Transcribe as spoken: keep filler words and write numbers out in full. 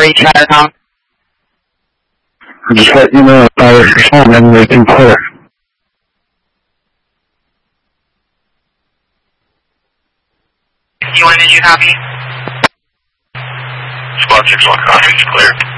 reach Chatterton. Just let you know if I was responding, we can clear. You want to did you copy? Squad six one, copy, it's clear.